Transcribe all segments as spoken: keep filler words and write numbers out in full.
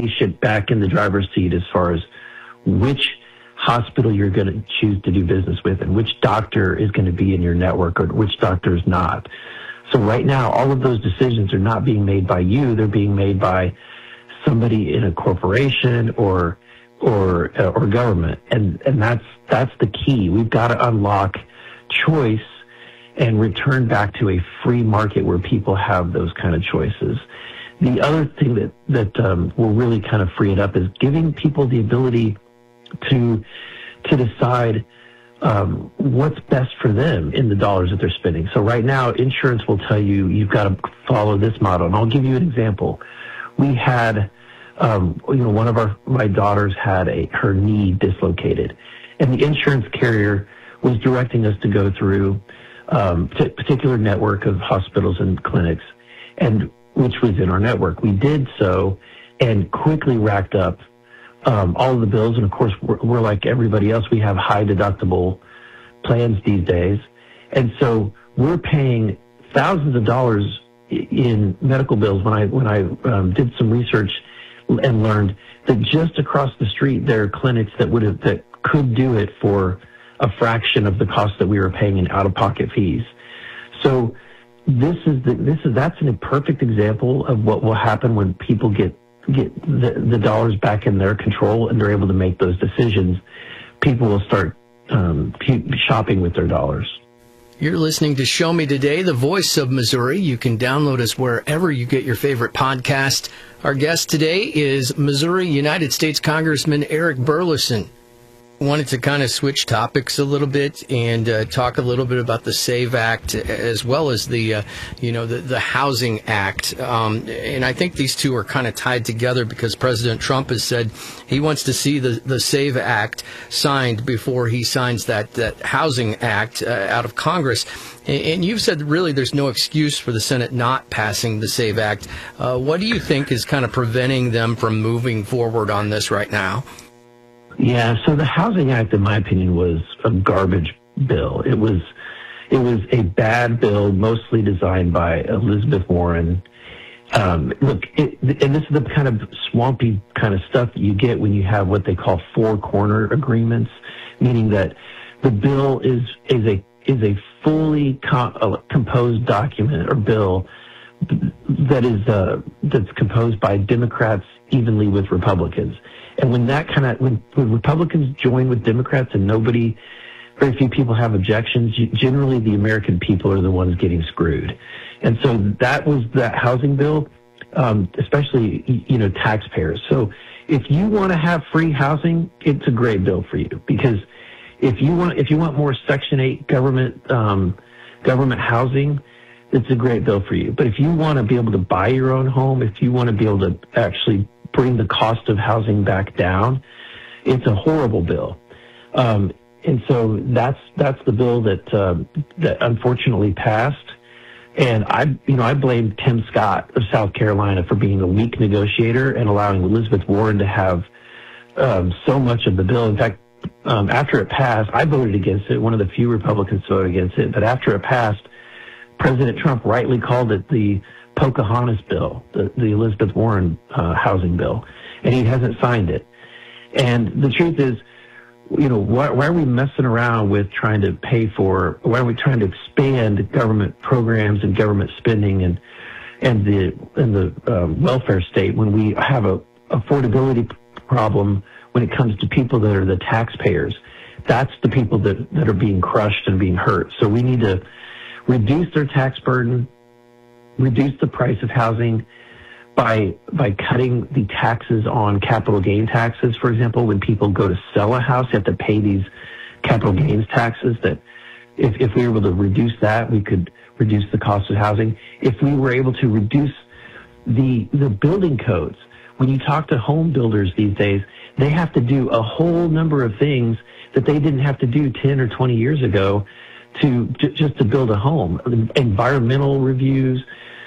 patient back in the driver's seat as far as which hospital you're going to choose to do business with and which doctor is going to be in your network or which doctor is not. So right now, all of those decisions are not being made by you. They're being made by somebody in a corporation or or uh, or government, and and that's that's the key. We've got to unlock choice and return back to a free market where people have those kind of choices. The other thing that that um, will really kind of free it up is giving people the ability to to decide um, what's best for them in the dollars that they're spending. So right now, insurance will tell you you've got to follow this model, and I'll give you an example. We had, um, you know, one of our my daughters had a her knee dislocated, and the insurance carrier was directing us to go through um, a particular network of hospitals and clinics, and which was in our network. We did so, and quickly racked up Um, all of the bills, and of course, we're, we're like everybody else. We have high deductible plans these days, and so we're paying thousands of dollars in medical bills. When I when I um, did some research and learned that just across the street there are clinics that would have that could do it for a fraction of the cost that we were paying in out-of-pocket fees. So this is the this is that's a perfect example of what will happen when people get. get the, the dollars back in their control and they're able to make those decisions. People will start um, shopping with their dollars. You're listening to Show Me Today, the voice of Missouri. You can download us wherever you get your favorite podcast. Our guest today is Missouri United States Congressman Eric Burlison. Wanted to kind of switch topics a little bit and uh, talk a little bit about the SAVE Act as well as the, uh, you know, the, the Housing Act. Um, and I think these two are kind of tied together because President Trump has said he wants to see the, the SAVE Act signed before he signs that, that Housing Act uh, out of Congress. And, and you've said really there's no excuse for the Senate not passing the SAVE Act. Uh, what do you think is kind of preventing them from moving forward on this right now? Yeah, so the Housing Act, in my opinion, was a garbage bill. It was it was a bad bill, mostly designed by Elizabeth Warren. Um, look, it, and this is the kind of swampy kind of stuff that you get when you have what they call four corner agreements, meaning that the bill is is a is a fully com- uh, composed document or bill that is uh, that's composed by Democrats evenly with Republicans. And when that kind of, when, when Republicans join with Democrats and nobody, very few people have objections, generally the American people are the ones getting screwed. And so that was that housing bill, um, especially, you know, taxpayers. So if you want to have free housing, it's a great bill for you because if you want, if you want more Section eight government, um, government housing, it's a great bill for you. But if you want to be able to buy your own home, if you want to be able to actually bring the cost of housing back down, it's a horrible bill. Um, and so that's that's the bill that uh, that unfortunately passed. And I, you know, I blame Tim Scott of South Carolina for being a weak negotiator and allowing Elizabeth Warren to have um, so much of the bill. In fact, um, after it passed, I voted against it. One of the few Republicans voted against it. But after it passed, President Trump rightly called it the Pocahontas bill, the, the Elizabeth Warren uh, housing bill, and he hasn't signed it. And the truth is, you know, why, why are we messing around with trying to pay for, why are we trying to expand government programs and government spending and and the and the um, welfare state when we have a affordability problem when it comes to people that are the taxpayers? That's the people that, that are being crushed and being hurt. So we need to reduce their tax burden, reduce the price of housing by by cutting the taxes on capital gain taxes. For example, when people go to sell a house, they have to pay these capital gains taxes. That if, if we were able to reduce that, we could reduce the cost of housing. If we were able to reduce the the building codes, when you talk to home builders these days, they have to do a whole number of things that they didn't have to do ten or twenty years ago to just to build a home. Environmental reviews,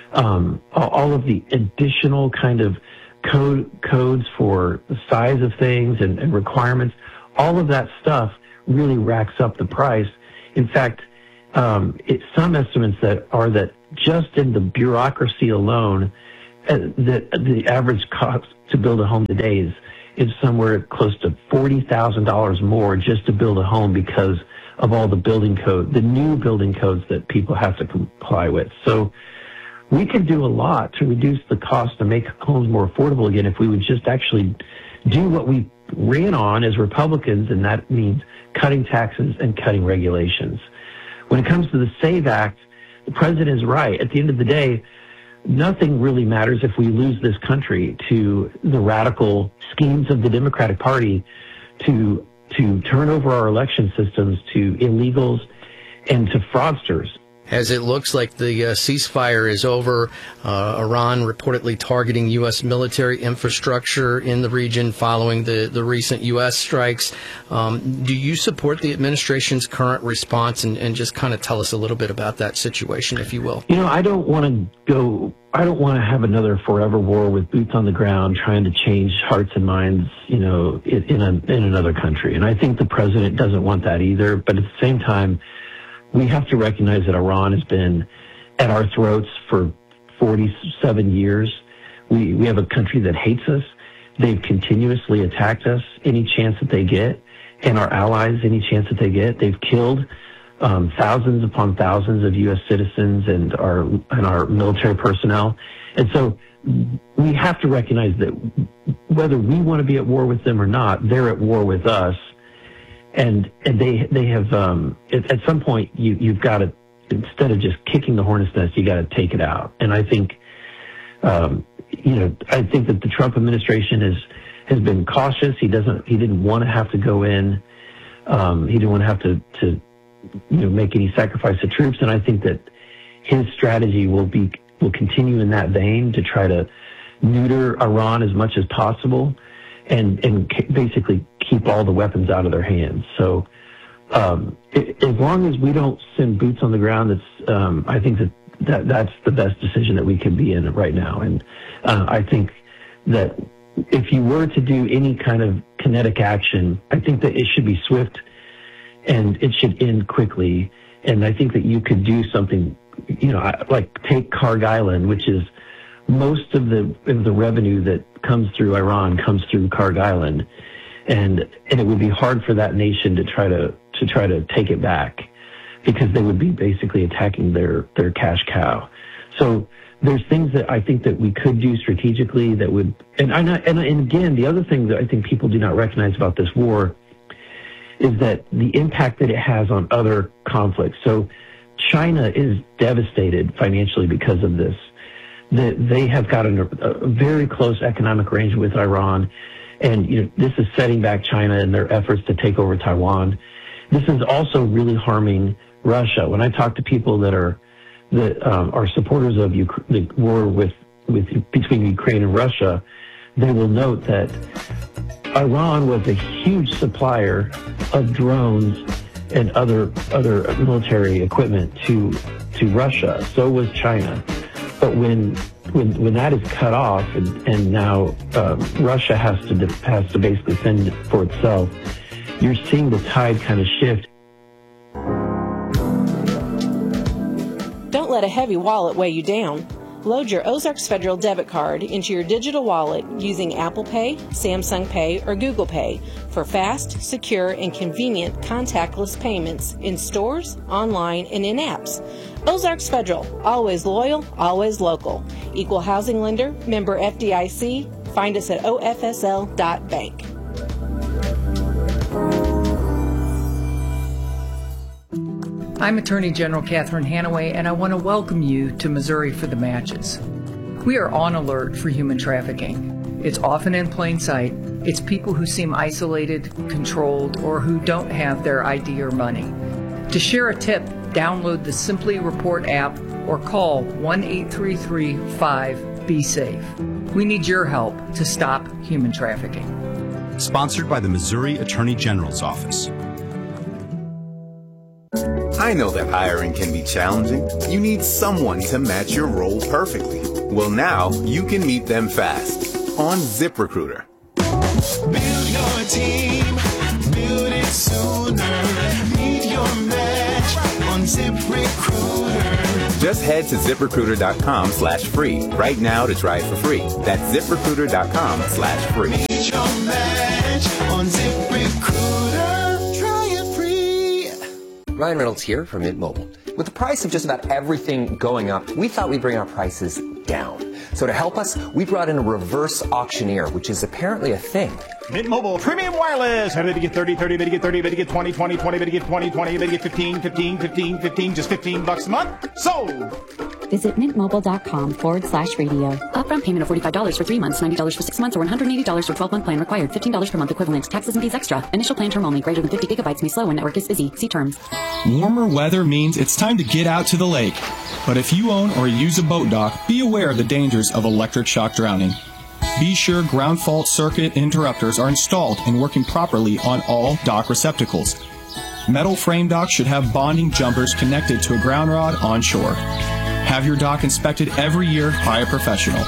um, all of the additional kind of code codes for the size of things and, and requirements, all of that stuff really racks up the price. In fact, um, it's some estimates that are that just in the bureaucracy alone, uh, the the average cost to build a home today is is somewhere close to forty thousand dollars more just to build a home because of all the building code, the new building codes that people have to comply with. So we could do a lot to reduce the cost to make homes more affordable again if we would just actually do what we ran on as Republicans, and that means cutting taxes and cutting regulations. When it comes to the SAVE Act, the president is right. At the end of the day, nothing really matters if we lose this country to the radical schemes of the Democratic Party to to turn over our election systems to illegals and to fraudsters. As it looks like the uh, ceasefire is over, uh, Iran reportedly targeting U S military infrastructure in the region following the, the recent U S strikes. Um, do you support the administration's current response? And, and just kind of tell us a little bit about that situation, if you will. You know, I don't want to go, I don't want to have another forever war with boots on the ground trying to change hearts and minds, you know, in, in, a, in another country. And I think the president doesn't want that either. But at the same time, we have to recognize that Iran has been at our throats for forty-seven years. We we have a country that hates us. They've continuously attacked us any chance that they get, and our allies any chance that they get. They've killed um, thousands upon thousands of U S citizens and our and our military personnel. And so we have to recognize that whether we want to be at war with them or not, they're at war with us. And and they they have um, at, at some point you you've got to, instead of just kicking the hornet's nest, you got to take it out. And I think um, you know I think that the Trump administration has has been cautious. He doesn't he didn't want to have to go in. Um, he didn't want to have to to you know make any sacrifice to troops. And I think that his strategy will be will continue in that vein to try to neuter Iran as much as possible. And, and basically keep all the weapons out of their hands. So um, it, as long as we don't send boots on the ground, that's um, I think that, that that's the best decision that we can be in right now. And uh, I think that if you were to do any kind of kinetic action, I think that it should be swift and it should end quickly. And I think that you could do something, you know, like take Kharg Island, which is most of the of the revenue that comes through Iran comes through Kharg Island, and and it would be hard for that nation to try to to try to take it back, because they would be basically attacking their their cash cow. So there's things that I think that we could do strategically that would, and I and, and again, the other thing that I think people do not recognize about this war is that the impact that it has on other conflicts. So China is devastated financially because of this. That they have got a, a very close economic arrangement with Iran, and you know this is setting back China in their efforts to take over Taiwan. This is also really harming Russia. When I talk to people that are that um, are supporters of Uk- the war with with between Ukraine and Russia, they will note that Iran was a huge supplier of drones and other other military equipment to to Russia. So was China. But when when when that is cut off, and, and now uh, Russia has to has to basically fend for itself, you're seeing the tide kind of shift. Don't let a heavy wallet weigh you down. Load your Ozarks Federal debit card into your digital wallet using Apple Pay, Samsung Pay, or Google Pay for fast, secure, and convenient contactless payments in stores, online, and in apps. Ozarks Federal, always loyal, always local. Equal housing lender, member F D I C. Find us at O F S L dot bank. I'm Attorney General Catherine Hanaway, and I want to welcome you to Missouri for the Matches. We are on alert for human trafficking. It's often in plain sight. It's people who seem isolated, controlled, or who don't have their I D or money. To share a tip, download the Simply Report app or call one eight three three five be safe. We need your help to stop human trafficking. Sponsored by the Missouri Attorney General's Office. I know that hiring can be challenging. You need someone to match your role perfectly. Well, now you can meet them fast on ZipRecruiter. Build your team, build it sooner. Meet your match on ZipRecruiter. Just head to ZipRecruiter.com slash free right now to try it for free. That's ZipRecruiter.com slash free. Meet your match on ZipRecruiter. Try it free. Ryan Reynolds here from Mint Mobile. With the price of just about everything going up, we thought we'd bring our prices down. So to help us, we brought in a reverse auctioneer, which is apparently a thing. Mint Mobile Premium Wireless. How did you get thirty, thirty, did you get thirty, did you get twenty, twenty, twenty, did you get twenty, twenty, did you get fifteen, fifteen, fifteen, fifteen, just fifteen bucks a month? Sold! Visit mintmobile.com forward slash radio. Upfront payment of forty-five dollars for three months, ninety dollars for six months, or one hundred eighty dollars for twelve-month plan required. fifteen dollars per month equivalent. Taxes and fees extra. Initial plan term only. Greater than fifty gigabytes may slow when network is busy. See terms. Warmer weather means it's time to get out to the lake. But if you own or use a boat dock, be aware of the dangers of electric shock drowning. Be sure ground fault circuit interrupters are installed and working properly on all dock receptacles. Metal frame docks should have bonding jumpers connected to a ground rod on shore. Have your dock inspected every year by a professional.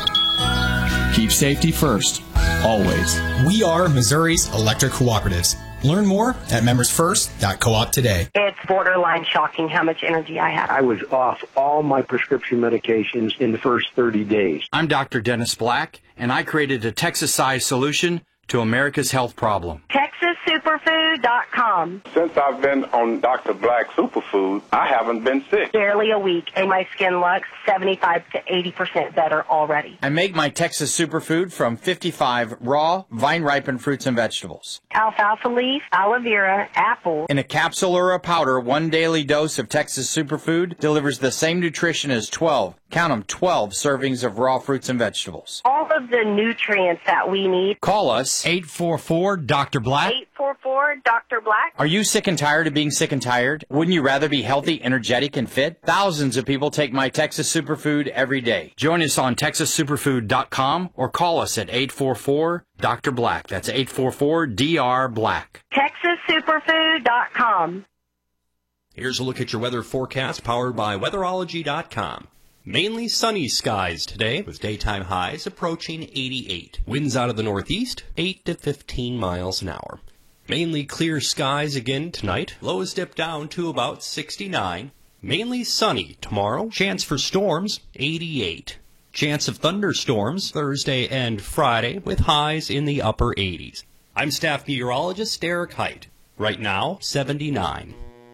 Keep safety first, always. We are Missouri's electric cooperatives. Learn more at members first dot coop today. It's borderline shocking how much energy I have. I was off all my prescription medications in the first thirty days. I'm Doctor Dennis Black, and I created a Texas-sized solution to America's health problem. Texas Superfood dot com. Since I've been on Doctor Black Superfood, I haven't been sick. Barely a week, and my skin looks seventy-five to eighty percent better already. I make my Texas Superfood from fifty-five raw, vine-ripened fruits and vegetables. Alfalfa leaf, aloe vera, apple. In a capsule or a powder, one daily dose of Texas Superfood delivers the same nutrition as twelve, count them, twelve servings of raw fruits and vegetables. All of the nutrients that we need. Call us, eight four four, Doctor Black. eight four four, Doctor Black. Are you sick and tired of being sick and tired? Wouldn't you rather be healthy, energetic, and fit? Thousands of people take my Texas Superfood every day. Join us on Texas Superfood dot com or call us at eight four four, Doctor Black. That's eight four four, D R Black. Texas Superfood dot com. Here's a look at your weather forecast powered by weatherology dot com. Mainly sunny skies today, with daytime highs approaching eighty-eight. Winds out of the northeast, eight to fifteen miles an hour. Mainly clear skies again tonight. Lows dip down to about sixty-nine. Mainly sunny tomorrow. Chance for storms, eighty-eight. Chance of thunderstorms Thursday and Friday, with highs in the upper eighties. I'm staff meteorologist Derek Height. Right now, seventy-nine.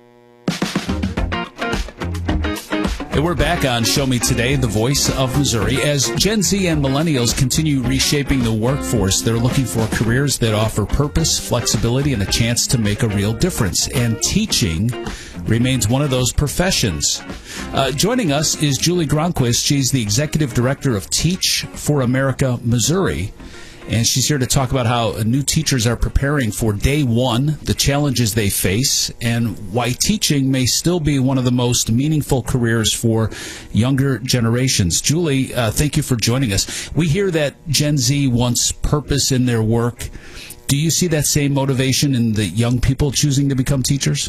And we're back on Show Me Today, the voice of Missouri. As Gen Z and millennials continue reshaping the workforce, they're looking for careers that offer purpose, flexibility, and a chance to make a real difference. And teaching remains one of those professions. Uh, joining us is Julie Gronquist. She's the executive director of Teach for America Missouri. And she's here to talk about how new teachers are preparing for day one, the challenges they face, and why teaching may still be one of the most meaningful careers for younger generations. Julie, uh, thank you for joining us. We hear that Gen Z wants purpose in their work. Do you see that same motivation in the young people choosing to become teachers?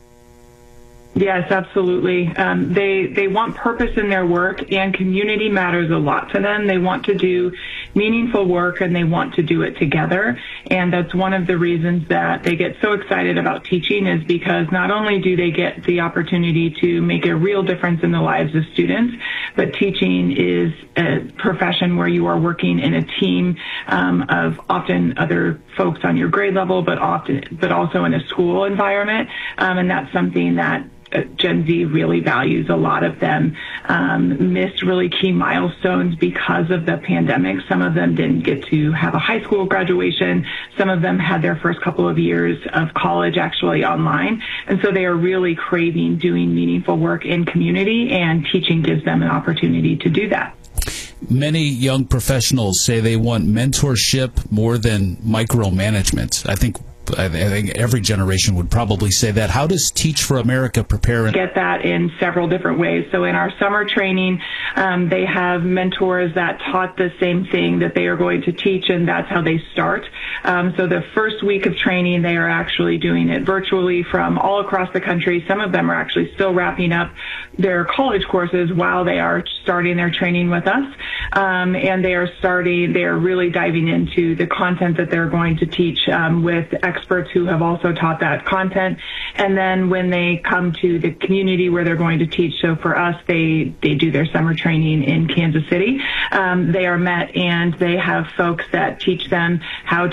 Yes, absolutely. Um, they they want purpose in their work, and community matters a lot to them. They want to do meaningful work, and they want to do it together. And that's one of the reasons that they get so excited about teaching, is because not only do they get the opportunity to make a real difference in the lives of students, but teaching is a profession where you are working in a team um, of often other folks on your grade level, but often, but also in a school environment. Um, and that's something that Gen Z really values. A lot of them um, missed really key milestones because of the pandemic. Some of them didn't get to have a high school graduation. Some of them had their first couple of years of college actually online. And so they are really craving doing meaningful work in community, and teaching gives them an opportunity to do that. Many young professionals say they want mentorship more than micromanagement. I think I think every generation would probably say that. How does Teach for America prepare? Get that in several different ways. So in our summer training, um, they have mentors that taught the same thing that they are going to teach, and that's how they start. Um, so the first week of training, they are actually doing it virtually from all across the country. Some of them are actually still wrapping up their college courses while they are starting their training with us. Um, and they are starting, they are really diving into the content that they're going to teach um, with experts who have also taught that content. And then when they come to the community where they're going to teach, so for us, they, they do their summer training in Kansas City. Um, they are met and they have folks that teach them how